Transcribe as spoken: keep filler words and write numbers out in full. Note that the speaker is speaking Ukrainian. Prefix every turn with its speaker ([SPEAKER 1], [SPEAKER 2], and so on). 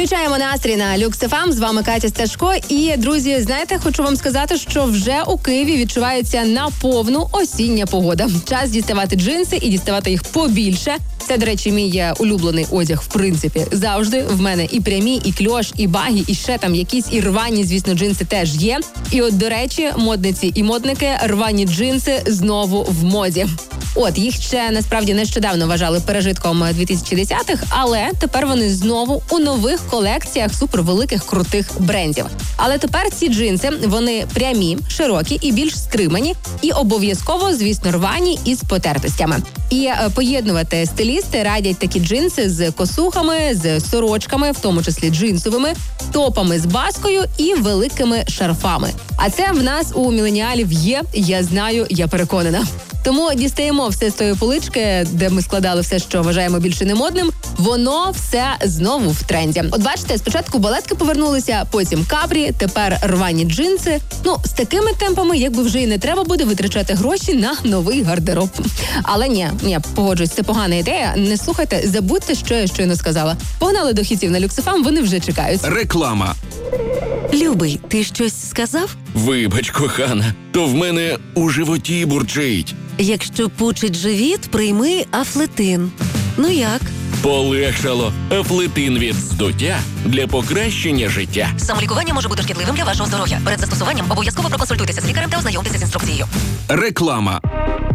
[SPEAKER 1] Включаємо настрій на Люкс еф ем. З вами Катя Сташко. І, друзі, знаєте, хочу вам сказати, що вже у Києві відчувається наповну осіння погода. Час діставати джинси і діставати їх побільше. Це, до речі, мій улюблений одяг, в принципі, завжди. В мене і прямі, і кльош, і багі, і ще там якісь і рвані, звісно, джинси теж є. І от, до речі, модниці і модники, рвані джинси знову в моді. От, їх ще, насправді, нещодавно вважали пережитком дві тисячі десятих, але тепер вони знову у нових колекціях супервеликих крутих брендів. Але тепер ці джинси, вони прямі, широкі і більш скримані, і обов'язково, звісно, рвані із потертостями. І е, поєднувати стилісти радять такі джинси з косухами, з сорочками, в тому числі джинсовими, топами з баскою і великими шарфами. А це в нас у міленіалів є, я знаю, я переконана. Тому дістаємо все з тої полички, де ми складали все, що вважаємо більше немодним. Воно все знову в тренді. От бачите, спочатку балетки повернулися, потім капрі, тепер рвані джинси. Ну, з такими темпами, якби вже і не треба буде витрачати гроші на новий гардероб. Але ні, ні, погоджуюсь, це погана ідея. Не слухайте, забудьте, що я щойно сказала. Погнали до хітів на Люкс еф ем, вони вже чекають.
[SPEAKER 2] Реклама.
[SPEAKER 3] Любий, ти щось сказав?
[SPEAKER 2] Вибач, кохана, то в мене у животі бурчить.
[SPEAKER 3] Якщо пучить живіт, прийми Афлетин. Ну як?
[SPEAKER 2] Полегшало. Афлетин від здуття для покращення життя.
[SPEAKER 3] Самолікування може бути шкідливим для вашого здоров'я. Перед застосуванням обов'язково проконсультуйтеся з лікарем та ознайомтеся з інструкцією.
[SPEAKER 2] Реклама.